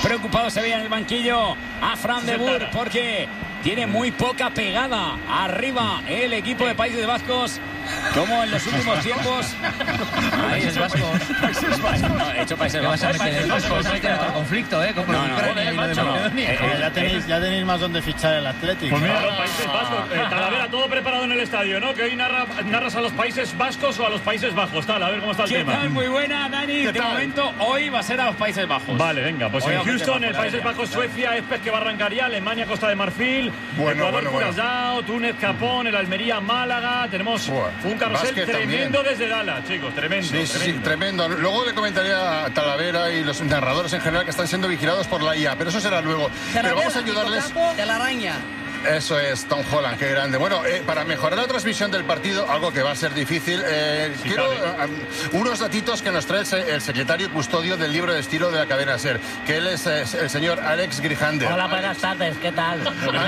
preocupado se veía en el banquillo a Fran de Boer porque tiene muy poca pegada arriba el equipo de Países Vascos, como en los últimos tiempos. Países Vascos. No, he hecho Países Vascos. Países Vascos. Hay que otro conflicto, con Ucrania y lo de Macedonia. Ya tenéis más donde fichar el Atlético. Pues mira, los Países Vascos. Talavera, todo preparado en el estadio, ¿no? Que hoy narras a los Países Vascos o a los Países Bajos. Tal, a ver cómo está el tema. ¿Qué tal? Muy buena, Dani. De momento, hoy va a ser a los Países Bajos. Vale, venga. Pues en Houston, el Países Bajos, Suecia, Espes que va a arrancar ya, Alemania, Costa de Marfil, Ecuador, Curazao, Túnez, Japón, el Almería, Málaga. Tenemos un carrusel tremendo desde Dallas, chicos. Tremendo. Sí, tremendo. Luego le comentaría a Talavera y los narradores en general que están siendo vigilados por la IA, pero eso será luego. Pero vamos a ayudarles. De la araña. Eso es, Tom Holland, qué grande. Bueno, para mejorar la transmisión del partido, algo que va a ser difícil, quiero unos datitos que nos trae el secretario custodio del libro de estilo de la cadena SER, que él es el señor Alex Grijander. Hola, buenas tardes, ¿qué tal?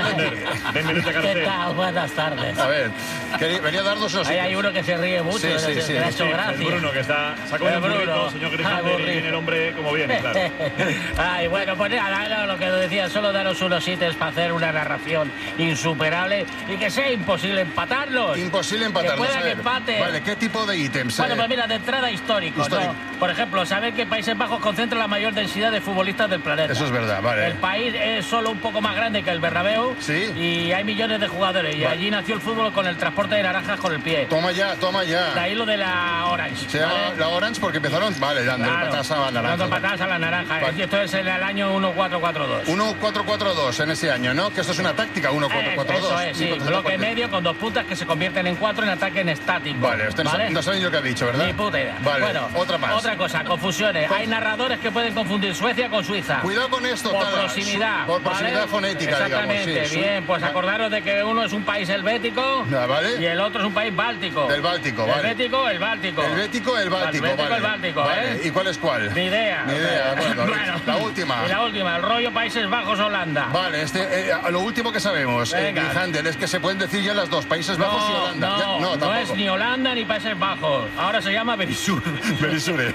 ¿Qué tal? Buenas tardes. A ver, venía a darnos unos... Ahí hay uno que se ríe mucho, sí. le ha hecho gracia. El Bruno, que está sacando el burrito, señor Grijander, y viene el hombre como viene, claro. Ay, bueno, pues nada, lo que decía, solo daros unos ítems para hacer una narración insuperable y que sea imposible empatarlos. Imposible empatarlos. Que pueda que empate. Vale, ¿qué tipo de ítems? Bueno, pues mira, de entrada histórico. ¿No? Por ejemplo, saber que Países Bajos concentra la mayor densidad de futbolistas del planeta. Eso es verdad, vale. El país es solo un poco más grande que el Bernabéu. Sí. Y hay millones de jugadores. Y allí nació el fútbol con el transporte de naranjas con el pie. Toma ya. De ahí lo de la Orange. Se llama la Orange porque empezaron, dando patadas a la naranja. Dando patadas a la naranja. Vale. Esto es en el año 1442. 1442 en ese año, ¿no? Que esto es una táctica, 1442. Eso es, sí. Bloque medio con 2 puntas que se convierten en 4 en ataque en estático. Vale, usted no sabe lo que ha dicho, ¿verdad? Ni puta idea. Vale, bueno, otra cosa, confusiones. Hay narradores que pueden confundir Suecia con Suiza. Cuidado con esto, por proximidad. Por proximidad fonética, exactamente, digamos. Sí, bien, pues acordaros de que uno es un país helvético y el otro es un país báltico. Del Báltico, vale. El Báltico. El Báltico, el Báltico, vale. ¿Y cuál es cuál? Ni idea. Bueno, la última. Y la última, el rollo Países Bajos, Holanda. Vale, lo último que sabemos, Grijander, es que se pueden decir ya las dos, Países Bajos y Holanda. No es ni Holanda ni Países Bajos. Ahora se llama Berisur. Berisure,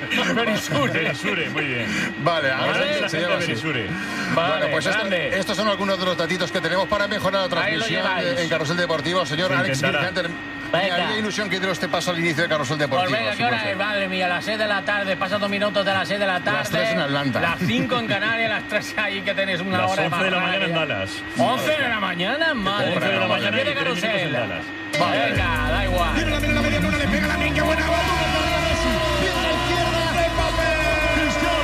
muy bien. Vale, ahora se llama Berisure. Vale, pues estos son algunos de los datitos que tenemos para mejorar la transmisión en Carrusel Deportivo. Señor Alex Grijander, me haría ilusión que diera usted paso al inicio de Carrusel Deportivo. Pues venga, ¿qué hora es? Madre mía, a las 6 de la tarde, pasan 2 minutos de las 6 de la tarde. Las 3 en Atlanta. Las 5 en Canarias, las 3 ahí que tenéis una hora. Las 11 de la mañana en Dallas. 11 de la mañana, madre. 11 de la mañana viene Carrusel. Venga, da igual. Tiene la media luna, le pega la qué buena bola. Pierna izquierda de papel.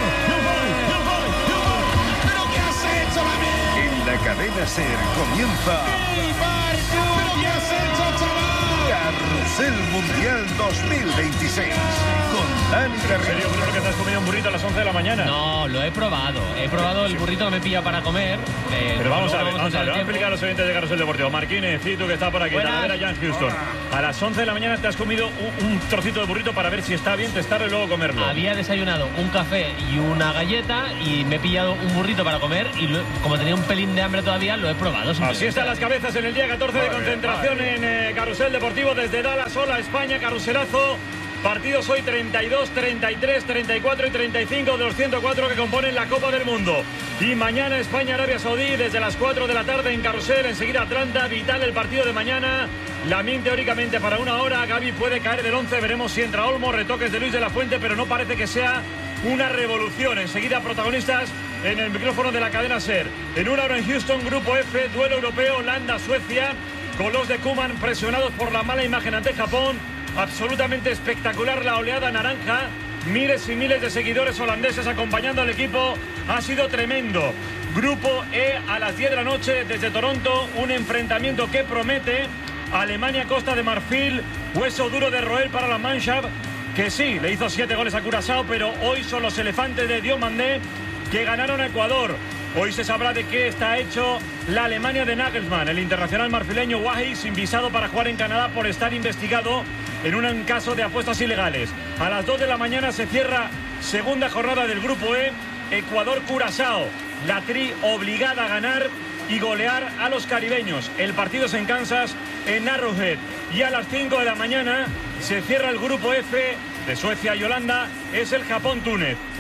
¿Pero qué has hecho, Mami? En la cadena SER comienza... ¿Pero qué has hecho, chaval? Carrusel Mundial 2026 con Dani Carrillo. ¿En serio, Bruno, que te has comido un burrito a las 11 de la mañana? No, lo he probado. He probado el burrito que me pilla para comer. Pero vamos a ver. Vamos a explicar a los oyentes de Carrusel Deportivo. Marquínez, Citu, que está por aquí. Talavera, ya en Houston. A las 11 de la mañana te has comido un trocito de burrito para ver si está bien, testarlo y luego comerlo. Había desayunado un café y una galleta y me he pillado un burrito para comer y como tenía un pelín de hambre todavía, lo he probado. Así están las cabezas en el día 14 de concentración en Carrusel Deportivo desde Dallas. Hola, España, carruselazo. Partidos hoy 32, 33, 34 y 35 de los 104 que componen la Copa del Mundo. Y mañana España-Arabia Saudí desde las 4 de la tarde en Carrusel. Enseguida Atlanta, vital el partido de mañana. Lamine teóricamente para 1 hora. Gavi puede caer del 11. Veremos si entra Olmo. Retoques de Luis de la Fuente, pero no parece que sea una revolución. Enseguida protagonistas en el micrófono de la cadena SER. En 1 hora en Houston, Grupo F, duelo europeo, Holanda-Suecia. Con los de Koeman presionados por la mala imagen ante Japón. Absolutamente espectacular la oleada naranja. Miles y miles de seguidores holandeses acompañando al equipo. Ha sido tremendo. Grupo E a las 10 de la noche desde Toronto. Un enfrentamiento que promete. Alemania-Costa de Marfil. Hueso duro de roer para la Mannschaft, que sí, le hizo 7 goles a Curazao, pero hoy son los elefantes de Diomandé que ganaron a Ecuador. Hoy se sabrá de qué está hecho la Alemania de Nagelsmann. El internacional marfileño Wahi sin visado para jugar en Canadá por estar investigado en un caso de apuestas ilegales. A las 2 de la mañana se cierra segunda jornada del Grupo E. Ecuador-Curazao. La tri obligada a ganar y golear a los caribeños. El partido es en Kansas, en Arrowhead. Y a las 5 de la mañana se cierra el Grupo F de Suecia y Holanda. Es el Japón-Túnez.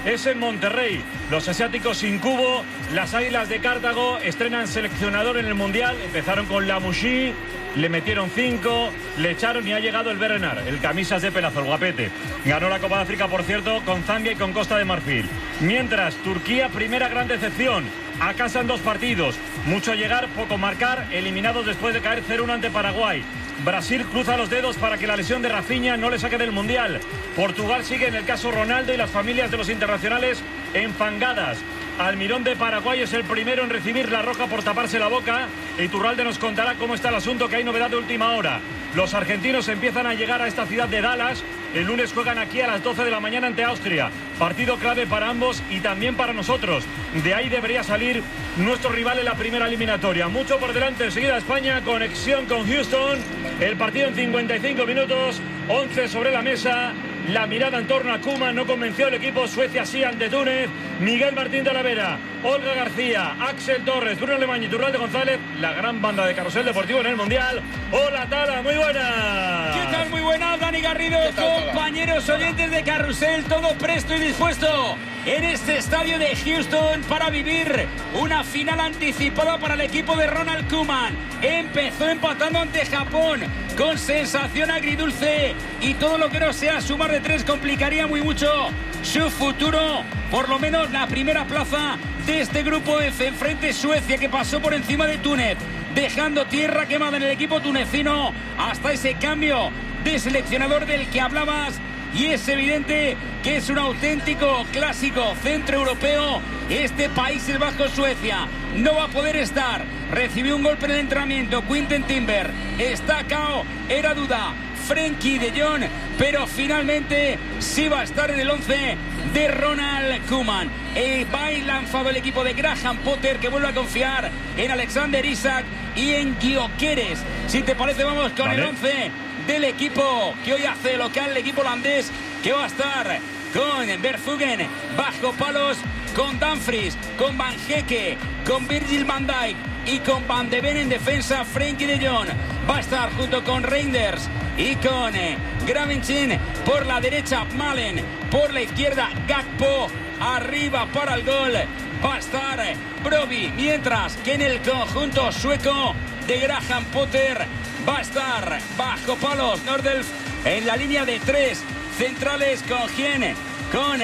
es en Monterrey. Los asiáticos sin cubo, las Águilas de Cartago estrenan seleccionador en el Mundial. Empezaron con Lamouchi, le metieron 5, le echaron y ha llegado el Berenar, el camisas de pelazo, el guapete. Ganó la Copa de África, por cierto, con Zambia y con Costa de Marfil. Mientras, Turquía, primera gran decepción. A casa en 2 partidos. Mucho llegar, poco marcar, eliminados después de caer 0-1 ante Paraguay. Brasil cruza los dedos para que la lesión de Rafinha no le saque del Mundial. Portugal sigue en el caso Ronaldo y las familias de los internacionales enfangadas. Almirón de Paraguay es el primero en recibir la roja por taparse la boca. Iturralde nos contará cómo está el asunto, que hay novedad de última hora. Los argentinos empiezan a llegar a esta ciudad de Dallas. El lunes juegan aquí a las 12 de la mañana ante Austria. Partido clave para ambos y también para nosotros. De ahí debería salir nuestro rival en la primera eliminatoria. Mucho por delante. Enseguida España, conexión con Houston. El partido en 55 minutos. 11 sobre la mesa. La mirada en torno a Koeman no convenció al equipo. Suecia sí ante Túnez. Miguel Martín Talavera, Olga García, Axel Torres, Bruno Alemán y Iturralde González. La gran banda de Carrusel Deportivo en el Mundial. Hola Tala, muy buenas. ¿Qué tal? Muy buenas, Dani Garrido, compañeros oyentes de Carrusel, todo presto y dispuesto en este estadio de Houston para vivir una final anticipada para el equipo de Ronald Koeman. Empezó empatando ante Japón con sensación agridulce y todo lo que no sea sumar de 3 complicaría muy mucho su futuro, por lo menos la primera plaza de este grupo F. Enfrente Suecia, que pasó por encima de Túnez, dejando tierra quemada en el equipo tunecino hasta ese cambio de seleccionador del que hablabas. Y es evidente que es un auténtico clásico centroeuropeo. Este Países Bajos-Suecia no va a poder estar. Recibió un golpe en el entrenamiento Quinten Timber, está KO, era duda Frenkie de Jong, pero finalmente sí va a estar en el 11 de Ronald Koeman. Va lanzado el equipo de Graham Potter, que vuelve a confiar en Alexander Isak y en Gyökeres. Si te parece, vamos con el 11 del equipo que hoy hace local, el equipo holandés, que va a estar con Verfugen bajo palos, con Dumfries, con Van Hecke, con Virgil van Dijk y con Van de Ven en defensa. Frenkie de Jong va a estar junto con Reinders y con Gravenchen por la derecha, Malen por la izquierda, Gakpo arriba para el gol. Va a estar Broby, mientras que en el conjunto sueco de Graham Potter va a estar bajo palos Nordelf en la línea de 3 centrales, con Hien, con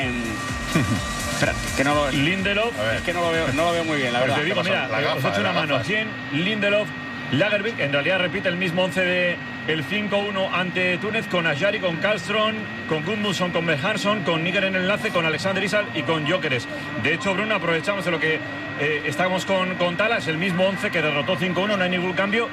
espera, que no lo Lindelof. Es que no lo veo muy bien, la verdad. Te digo, mira, os he hecho una mano. Hien, Lindelof, Lagerbielke, en realidad repite el mismo 11 de el 5-1 ante Túnez, con Ajari, con Karlström, con Gudmundsson, con Beharsson, con Níger en el enlace, con Alexander Isak y con Gyökeres. De hecho, Bruno, aprovechamos de lo que estábamos con Tala, es el mismo 11 que derrotó 5-1, no hay ningún cambio.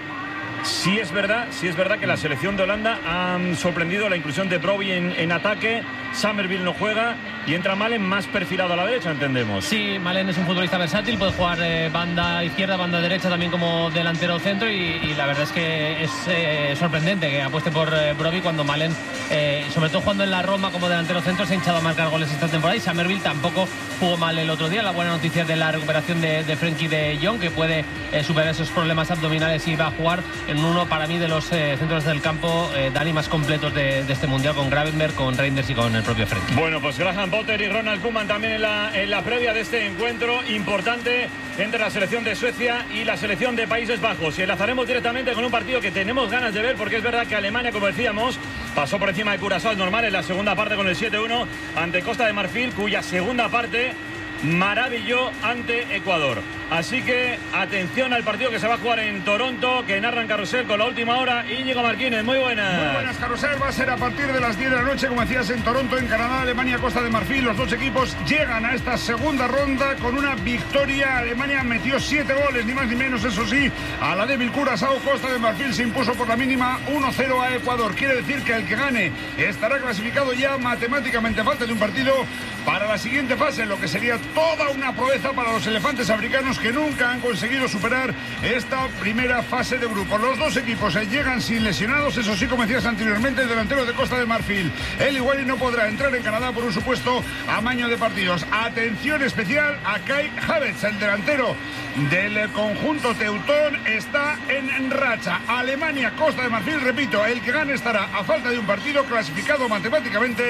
Sí es verdad que la selección de Holanda ha sorprendido la inclusión de Broby en ataque. Summerville no juega y entra Malen más perfilado a la derecha, entendemos. Sí, Malen es un futbolista versátil, puede jugar banda izquierda, banda derecha, también como delantero centro, y la verdad es que es sorprendente que apueste por Broby cuando Malen, sobre todo jugando en la Roma como delantero centro, se ha hinchado a marcar goles esta temporada, y Summerville tampoco jugó mal el otro día. La buena noticia de la recuperación de Frenkie de Jong, que puede superar esos problemas abdominales y va a jugar en uno, para mí, de los centros del campo, Dani, más completos de este Mundial, con Gravenberg, con Reinders y con el propio Frenkie. Bueno, pues Graham Potter y Ronald Koeman también en la previa de este encuentro importante entre la selección de Suecia y la selección de Países Bajos. Y enlazaremos directamente con un partido que tenemos ganas de ver, porque es verdad que Alemania, como decíamos, pasó por encima de Curazao normal en la segunda parte con el 7-1 ante Costa de Marfil, cuya segunda parte maravilló ante Ecuador. Así que atención al partido que se va a jugar en Toronto, que narra en Carrusel con la última hora. Íñigo Martínez, muy buenas. Muy buenas, Carrusel. Va a ser a partir de las 10 de la noche, como decías, en Toronto, en Canadá, Alemania, Costa de Marfil. Los dos equipos llegan a esta segunda ronda con una victoria. Alemania metió 7 goles, ni más ni menos, eso sí, a la débil Curazao. Costa de Marfil se impuso por la mínima 1-0 a Ecuador. Quiere decir que el que gane estará clasificado ya matemáticamente a falta de un partido para la siguiente fase, lo que sería toda una proeza para los elefantes africanos, que nunca han conseguido superar esta primera fase de grupo. Los dos equipos llegan sin lesionados, eso sí, como decías anteriormente, el delantero de Costa de Marfil, Eli Waly, no podrá entrar en Canadá por un supuesto amaño de partidos. Atención especial a Kai Havertz, el delantero del conjunto teutón, está en racha. Alemania, Costa de Marfil, repito, el que gane estará a falta de un partido clasificado matemáticamente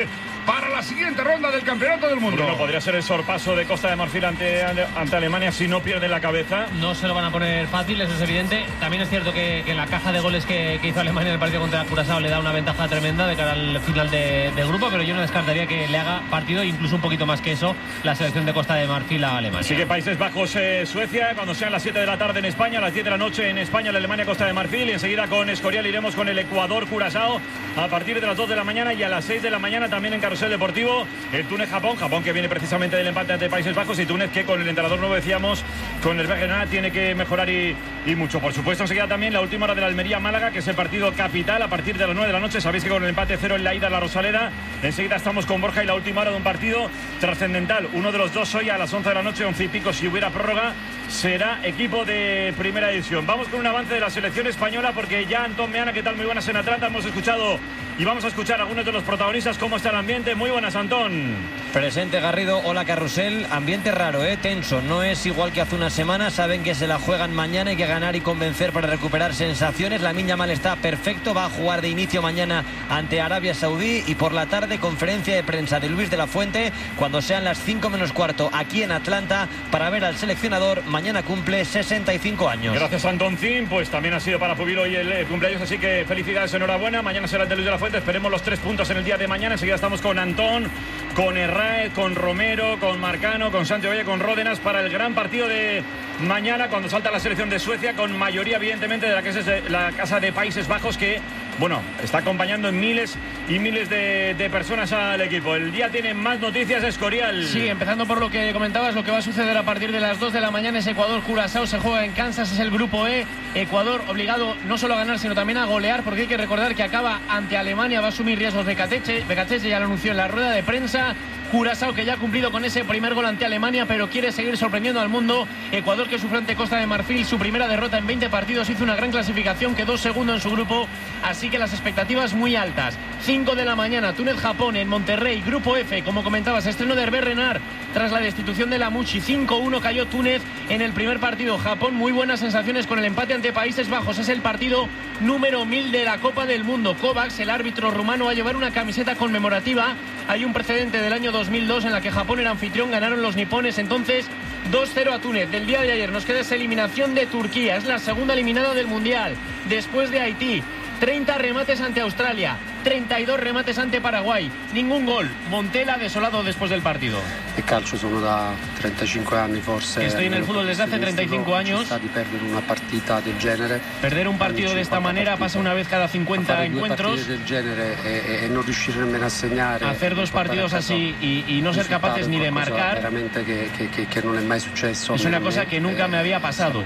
para la siguiente ronda del Campeonato del Mundo. Bruno, podría ser el sorpaso de Costa de Marfil ante Alemania si no pierde la cabeza. No se lo van a poner fácil, eso es evidente. También es cierto que en la caja de goles que hizo Alemania en el partido contra Curazao le da una ventaja tremenda de cara al final de grupo, pero yo no descartaría que le haga partido, incluso un poquito más que eso, la selección de Costa de Marfil a Alemania. Así que Países Bajos, Suecia, cuando sean las 7 de la tarde en España, a las 10 de la noche en España, la Alemania, Costa de Marfil, y enseguida con Escorial iremos con el Ecuador, Curazao, a partir de las 2 de la mañana, y a las 6 de la mañana también en Carrusel Deportivo, el Túnez-Japón, Japón que viene precisamente del empate ante Países Bajos, y Túnez que con el entrenador nuevo, decíamos, con el Bergená, tiene que mejorar y mucho. Por supuesto, enseguida también la última hora de la Almería-Málaga, que es el partido capital a partir de las 9 de la noche. Sabéis que con el empate 0 en la ida a la Rosaleda, enseguida estamos con Borja y la última hora de un partido trascendental. Uno de los dos hoy a las 11 de la noche, 11 y pico, si hubiera prórroga, será equipo de primera división. Vamos con un avance de la selección española, porque ya Antón Meana, ¿qué tal? Muy buenas en Atlanta. Hemos escuchado y vamos a escuchar a algunos de los protagonistas. ¿Cómo está el ambiente? Muy buenas, Antón. Presente, Garrido. Hola, Carrusel. Ambiente raro, tenso. No es igual que hace una semana. Saben que se la juegan mañana. Hay que ganar y convencer para recuperar sensaciones. Lamine Yamal está perfecto. Va a jugar de inicio mañana ante Arabia Saudí. Y por la tarde, conferencia de prensa de Luis de la Fuente cuando sean las 5 menos cuarto aquí en Atlanta para ver al seleccionador. Mañana cumple 65 años. Gracias, Antoncín. Pues también ha sido para Pubil hoy el cumpleaños, así que felicidades, enhorabuena. Mañana será el de Luis de la Fuente. Esperemos los 3 puntos en el día de mañana. Enseguida estamos con Antón, con Herráez, con Romero, con Marcano, con Santi Oye, con Ródenas para el gran partido de mañana cuando salta la selección de Suecia, con mayoría evidentemente de la casa de Países Bajos, que bueno, está acompañando en miles y miles de personas al equipo. El día tiene más noticias, Escorial. Sí, empezando por lo que comentabas, lo que va a suceder a partir de las 2 de la mañana es Ecuador-Curazao, se juega en Kansas, es el grupo E. Ecuador obligado no solo a ganar, sino también a golear, porque hay que recordar que acaba ante Alemania, va a asumir riesgos Becacheche, ya lo anunció en la rueda de prensa. Curazao, que ya ha cumplido con ese primer gol ante Alemania, pero quiere seguir sorprendiendo al mundo. Ecuador, que sufre ante Costa de Marfil su primera derrota en 20 partidos, hizo una gran clasificación, quedó segundo en su grupo, así que las expectativas muy altas. 5 de la mañana, Túnez-Japón en Monterrey, grupo F, como comentabas, estreno de Hervé Renard tras la destitución de Lamucci. 5-1 cayó Túnez en el primer partido. Japón, muy buenas sensaciones con el empate ante Países Bajos, es el partido número 1000 de la Copa del Mundo. Kovacs, el árbitro rumano, va a llevar una camiseta conmemorativa. Hay un precedente del año 2002 en la que Japón era anfitrión, ganaron los nipones, entonces 2-0 a Túnez. Del día de ayer nos queda esa eliminación de Turquía, es la segunda eliminada del Mundial, después de Haití. 30 remates ante Australia, 32 remates ante Paraguay, ningún gol. Montella desolado después del partido. El calcio sono da 35 anni forse. Estoy en el fútbol desde hace 35 años. Una partita del genere. Perder un partido de esta manera pasa una vez cada 50 encuentros. Del genere e non riuscire nemmeno a segnare. Hacer 2 partidos así y no ser capaces ni de marcar. Veramente que non è mai successo. Es una cosa que nunca me había pasado.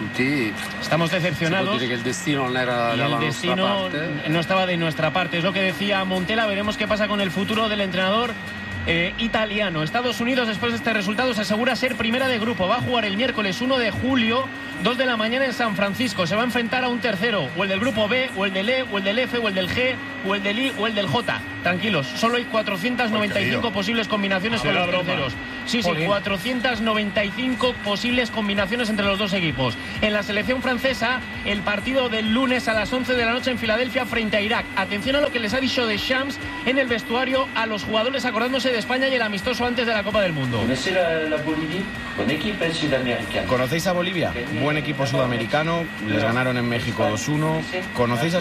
Estamos decepcionados. Que el destino no era y el destino no estaba de nuestra parte. Es lo que decía Montella. Veremos qué pasa con el futuro del entrenador italiano. Estados Unidos, después de este resultado, se asegura ser primera de grupo. Va a jugar el miércoles 1 de julio, 2 de la mañana en San Francisco. Se va a enfrentar a un tercero, o el del grupo B, o el del E, o el del F, o el del G, o el del I, o el del J. Tranquilos, solo hay 495 posibles combinaciones con los terceros. Sí, 495 posibles combinaciones entre los dos equipos. En la selección francesa, el partido del lunes a las 11 de la noche en Filadelfia frente a Irak. Atención a lo que les ha dicho Deschamps en el vestuario a los jugadores, acordándose de España y el amistoso antes de la Copa del Mundo. ¿Conocéis a Bolivia? Buen equipo sudamericano, les ganaron en México 2-1. ¿Conocéis a